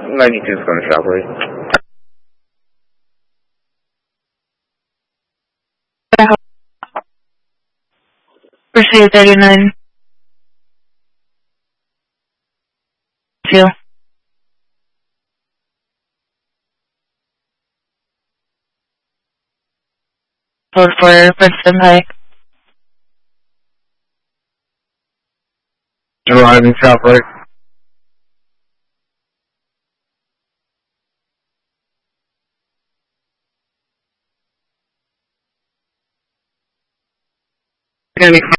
92 is going to Shockwave. Pursuit 39. Two. Hold for Princeton High. Arriving Shockwave. Mechanic